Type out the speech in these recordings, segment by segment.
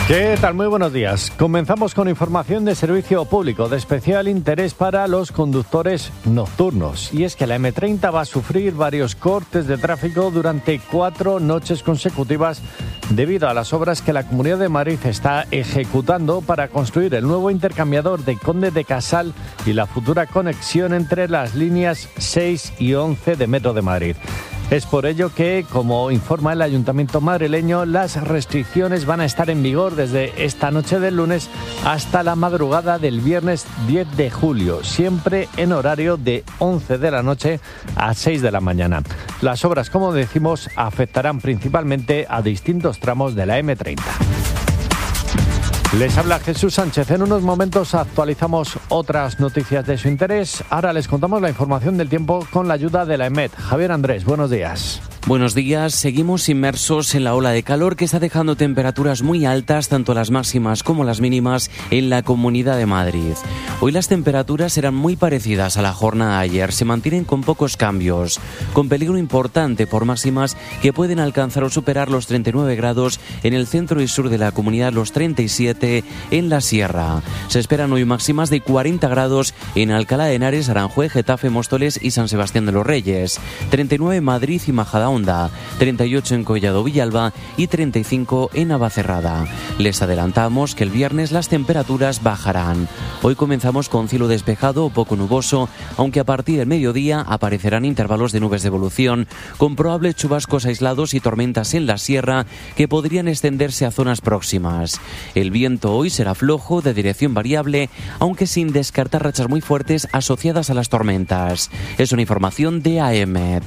¿Qué tal? Muy buenos días. Comenzamos con información de servicio público de especial interés para los conductores nocturnos. Y es que la M30 va a sufrir varios cortes de tráfico durante 4 noches consecutivas debido a las obras que la Comunidad de Madrid está ejecutando para construir el nuevo intercambiador de Conde de Casal y la futura conexión entre las líneas 6 y 11 de Metro de Madrid. Es por ello que, como informa el Ayuntamiento madrileño, las restricciones van a estar en vigor desde esta noche del lunes hasta la madrugada del viernes 10 de julio, siempre en horario de 11 de la noche a 6 de la mañana. Las obras, como decimos, afectarán principalmente a distintos tramos de la M30. Les habla Jesús Sánchez. En unos momentos actualizamos otras noticias de su interés. Ahora les contamos la información del tiempo con la ayuda de la EMET. Javier Andrés, buenos días. Buenos días. Seguimos inmersos en la ola de calor que está dejando temperaturas muy altas, tanto las máximas como las mínimas, en la Comunidad de Madrid. Hoy las temperaturas serán muy parecidas a la jornada de ayer. Se mantienen con pocos cambios, con peligro importante por máximas que pueden alcanzar o superar los 39 grados en el centro y sur de la comunidad, los 37 en la sierra. Se esperan hoy máximas de 40 grados en Alcalá de Henares, Aranjuez, Getafe, Móstoles y San Sebastián de los Reyes. 39 en Madrid y Majadahonda. 38 en Collado Villalba y 35 en Navacerrada. Les adelantamos que el viernes las temperaturas bajarán. Hoy comenzamos con cielo despejado o poco nuboso, aunque a partir del mediodía aparecerán intervalos de nubes de evolución, con probables chubascos aislados y tormentas en la sierra que podrían extenderse a zonas próximas. El viento hoy será flojo, de dirección variable, aunque sin descartar rachas muy fuertes asociadas a las tormentas. Es una información de AEMET.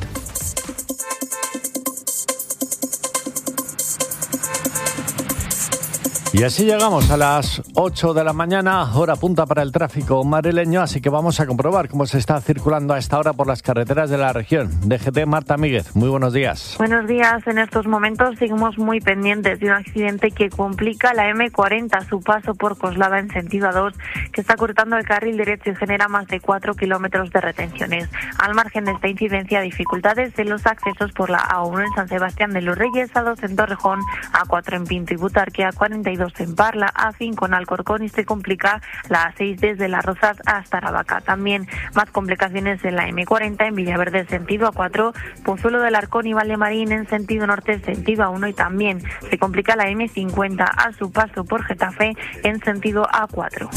Y así llegamos a las 8 de la mañana, hora punta para el tráfico madrileño, así que vamos a comprobar cómo se está circulando a esta hora por las carreteras de la región. DGT, Marta Míguez, muy buenos días. Buenos días. En estos momentos seguimos muy pendientes de un accidente que complica la M40, su paso por Coslada en sentido A2, que está cortando el carril derecho y genera más de 4 kilómetros de retenciones. Al margen de esta incidencia, dificultades en los accesos por la A1 en San Sebastián de los Reyes, A2 en Torrejón, A4 en Pinto y Butarque, A42 en Parla, A5 en Alcorcón y se complica la A6 desde Las Rozas hasta Aravaca. También más complicaciones en la M40 en Villaverde sentido A4, Pozuelo del Arcón y Valdemarín en sentido norte sentido A1 y también se complica la M50 a su paso por Getafe en sentido A4.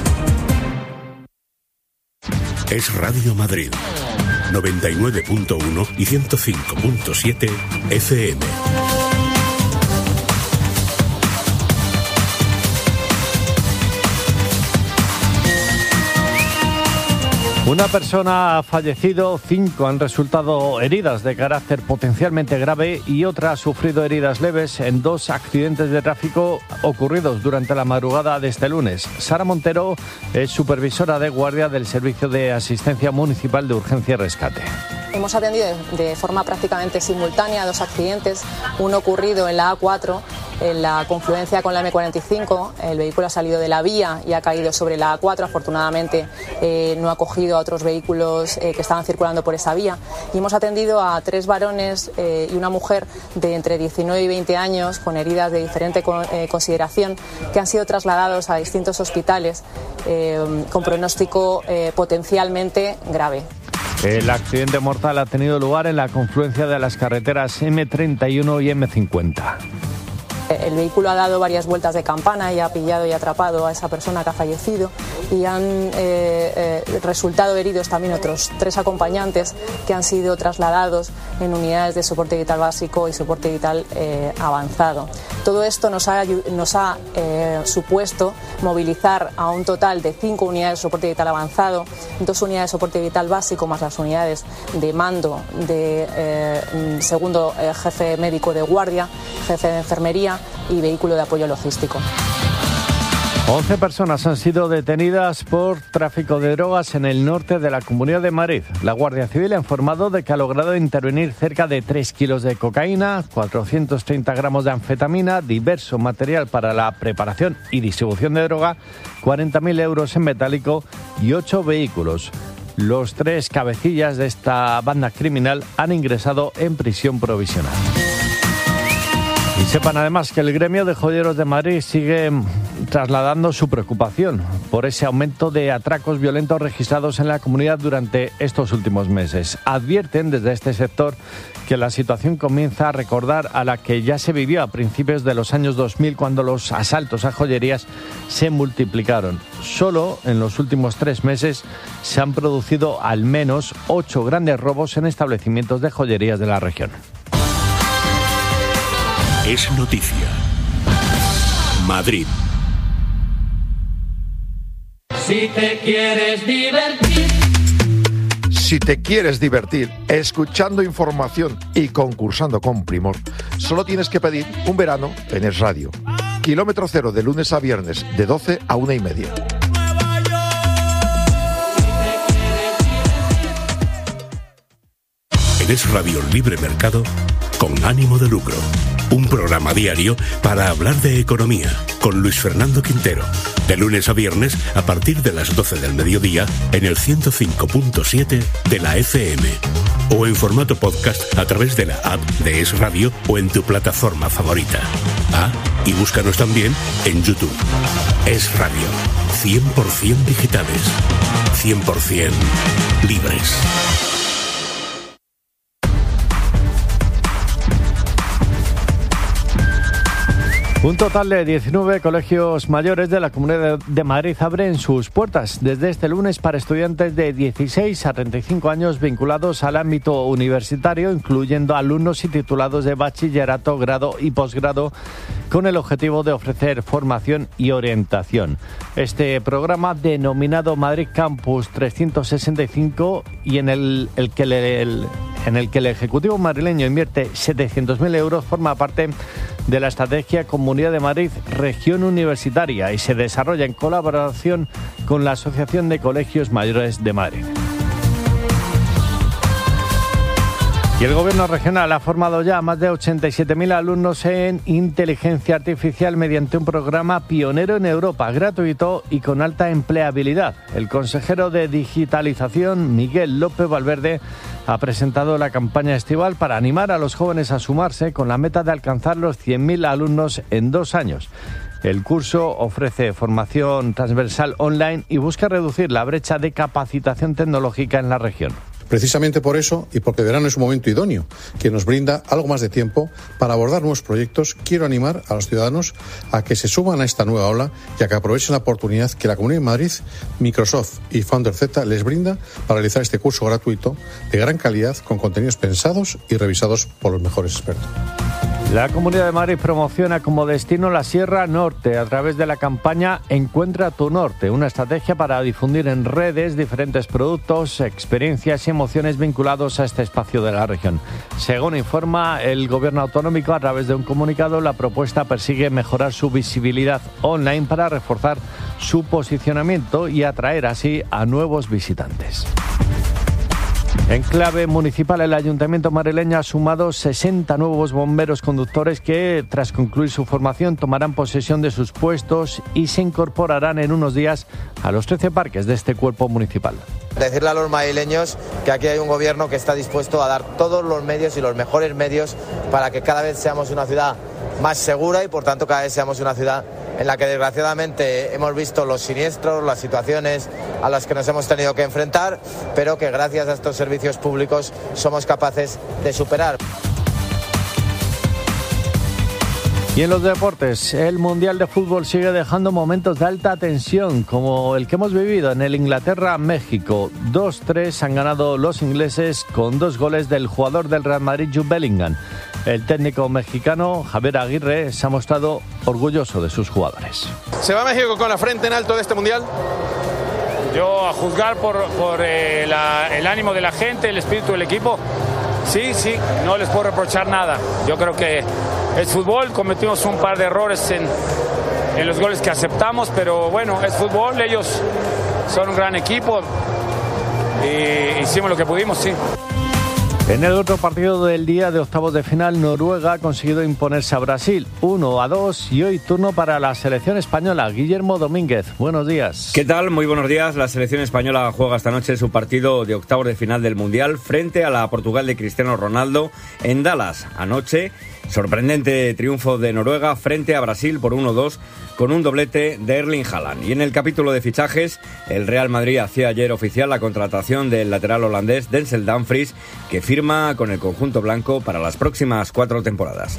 Es Radio Madrid, 99.1 y 105.7 FM. Una persona ha fallecido, 5 han resultado heridas de carácter potencialmente grave y otra ha sufrido heridas leves en 2 accidentes de tráfico ocurridos durante la madrugada de este lunes. Sara Montero es supervisora de guardia del Servicio de Asistencia Municipal de Urgencia y Rescate. Hemos atendido de forma prácticamente simultánea 2 accidentes, uno ocurrido en la A4, en la confluencia con la M45. El vehículo ha salido de la vía y ha caído sobre la A4. Afortunadamente no ha cogido a otros vehículos que estaban circulando por esa vía. Y hemos atendido a 3 varones y una mujer de entre 19 y 20 años con heridas de diferente consideración que han sido trasladados a distintos hospitales con pronóstico potencialmente grave. El accidente mortal ha tenido lugar en la confluencia de las carreteras M31 y M50. El vehículo ha dado varias vueltas de campana y ha pillado y atrapado a esa persona que ha fallecido y han resultado heridos también otros 3 acompañantes que han sido trasladados en unidades de soporte vital básico y soporte vital avanzado. Todo esto nos ha supuesto movilizar a un total de 5 unidades de soporte vital avanzado, 2 unidades de soporte vital básico más las unidades de mando de segundo jefe médico de guardia, jefe de enfermería y vehículo de apoyo logístico. 11 personas han sido detenidas por tráfico de drogas en el norte de la Comunidad de Madrid. La Guardia Civil ha informado de que ha logrado intervenir cerca de 3 kilos de cocaína, 430 gramos de anfetamina, diverso material para la preparación y distribución de droga, 40.000 euros en metálico y 8 vehículos. Los 3 cabecillas de esta banda criminal han ingresado en prisión provisional. Y sepan además que el gremio de joyeros de Madrid sigue trasladando su preocupación por ese aumento de atracos violentos registrados en la comunidad durante estos últimos meses. Advierten desde este sector que la situación comienza a recordar a la que ya se vivió a principios de los años 2000, cuando los asaltos a joyerías se multiplicaron. Solo en los últimos 3 meses se han producido al menos 8 grandes robos en establecimientos de joyerías de la región. Es noticia. Madrid. Si te quieres divertir. Si te quieres divertir escuchando información y concursando con Primor, solo tienes que pedir un verano en Es Radio. Kilómetro cero de lunes a viernes, de 12 a 1:30. En Es Radio Libre Mercado, con ánimo de lucro. Un programa diario para hablar de economía, con Luis Fernando Quintero. De lunes a viernes, a partir de las 12 del mediodía, en el 105.7 de la FM. O en formato podcast a través de la app de Es Radio o en tu plataforma favorita. Ah, y búscanos también en YouTube. Es Radio. 100% digitales. 100% libres. Un total de 19 colegios mayores de la Comunidad de Madrid abren sus puertas desde este lunes para estudiantes de 16 a 35 años vinculados al ámbito universitario, incluyendo alumnos y titulados de bachillerato, grado y posgrado, con el objetivo de ofrecer formación y orientación. Este programa, denominado Madrid Campus 365, y en el que el Ejecutivo madrileño invierte 700.000 euros, forma parte de la estrategia Comunidad de Madrid Región Universitaria y se desarrolla en colaboración con la Asociación de Colegios Mayores de Madrid. Y el Gobierno regional ha formado ya a más de 87.000 alumnos en inteligencia artificial mediante un programa pionero en Europa, gratuito y con alta empleabilidad. El consejero de Digitalización, Miguel López Valverde, ha presentado la campaña estival para animar a los jóvenes a sumarse, con la meta de alcanzar los 100.000 alumnos en 2 años. El curso ofrece formación transversal online y busca reducir la brecha de capacitación tecnológica en la región. Precisamente por eso, y porque verano es un momento idóneo que nos brinda algo más de tiempo para abordar nuevos proyectos, quiero animar a los ciudadanos a que se suman a esta nueva ola y a que aprovechen la oportunidad que la Comunidad de Madrid, Microsoft y Founder Z les brinda para realizar este curso gratuito de gran calidad, con contenidos pensados y revisados por los mejores expertos. La Comunidad de Madrid promociona como destino la Sierra Norte a través de la campaña Encuentra tu Norte, una estrategia para difundir en redes diferentes productos, experiencias y emociones vinculados a este espacio de la región. Según informa el Gobierno autonómico a través de un comunicado, la propuesta persigue mejorar su visibilidad online para reforzar su posicionamiento y atraer así a nuevos visitantes. En clave municipal, el Ayuntamiento madrileño ha sumado 60 nuevos bomberos conductores que, tras concluir su formación, tomarán posesión de sus puestos y se incorporarán en unos días a los 13 parques de este cuerpo municipal. Decirle a los madrileños que aquí hay un gobierno que está dispuesto a dar todos los medios y los mejores medios para que cada vez seamos una ciudad más segura y, por tanto, cada vez seamos una ciudad en la que desgraciadamente hemos visto los siniestros, las situaciones a las que nos hemos tenido que enfrentar, pero que gracias a estos servicios públicos somos capaces de superar. Y en los deportes, el Mundial de Fútbol sigue dejando momentos de alta tensión, como el que hemos vivido en el Inglaterra-México. 2-3 han ganado los ingleses con 2 goles del jugador del Real Madrid, Jude Bellingham. El técnico mexicano, Javier Aguirre, se ha mostrado orgulloso de sus jugadores. ¿Se va a México con la frente en alto de este Mundial? Yo, a juzgar por el ánimo de la gente, el espíritu del equipo, sí, no les puedo reprochar nada. Yo creo que es fútbol, cometimos un par de errores en los goles que aceptamos, pero bueno, es fútbol, ellos son un gran equipo y hicimos lo que pudimos, sí. En el otro partido del día de octavos de final, Noruega ha conseguido imponerse a Brasil 1-2 y hoy turno para la selección española. Guillermo Domínguez, buenos días. ¿Qué tal? Muy buenos días. La selección española juega esta noche su partido de octavos de final del Mundial frente a la Portugal de Cristiano Ronaldo en Dallas. Anoche Sorprendente triunfo de Noruega frente a Brasil por 1-2 con un doblete de Erling Haaland. Y en el capítulo de fichajes, el Real Madrid hacía ayer oficial la contratación del lateral holandés Denzel Dumfries, que firma con el conjunto blanco para las próximas 4 temporadas.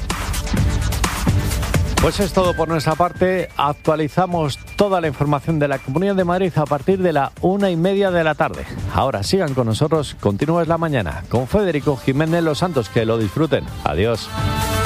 Pues es todo por nuestra parte. Actualizamos toda la información de la Comunidad de Madrid a partir de la 1:30 de la tarde. Ahora sigan con nosotros, continúa la mañana con Federico Jiménez Los Santos. Que lo disfruten. Adiós.